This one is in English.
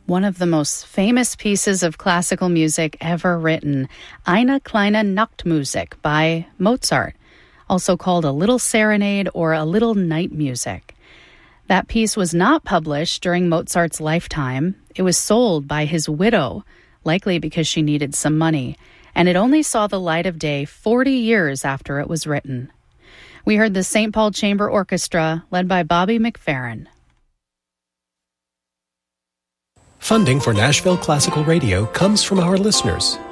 One of the most famous pieces of classical music ever written, Eine kleine Nachtmusik by Mozart, also called a little serenade or a little night music. That piece was not published during Mozart's lifetime. It was sold by his widow, likely because she needed some money, and it only saw the light of day 40 years after it was written. We heard the St. Paul Chamber Orchestra, led by Bobby McFerrin. Funding for Nashville Classical Radio comes from our listeners.